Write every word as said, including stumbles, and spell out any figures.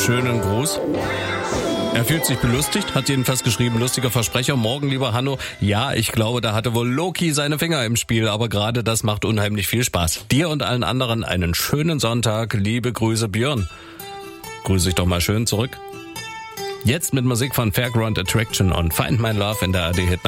schönen Gruß. Er fühlt sich belustigt, hat jedenfalls geschrieben, lustiger Versprecher. Morgen, lieber Hanno. Ja, ich glaube, da hatte wohl Loki seine Finger im Spiel, aber gerade das macht unheimlich viel Spaß. Dir und allen anderen einen schönen Sonntag. Liebe Grüße, Björn. Grüße ich doch mal schön zurück. Jetzt mit Musik von Fairground Attraction und Find My Love in der A R D Hit